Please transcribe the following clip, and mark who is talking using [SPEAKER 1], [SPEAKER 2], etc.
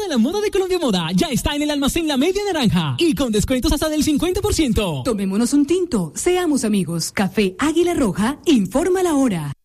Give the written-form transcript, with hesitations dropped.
[SPEAKER 1] la moda de Colombia Moda ya está en el almacén La Media Naranja y con descuentos hasta del 50%.
[SPEAKER 2] Tomémonos un tinto, seamos amigos. Café Águila Roja, informa la hora.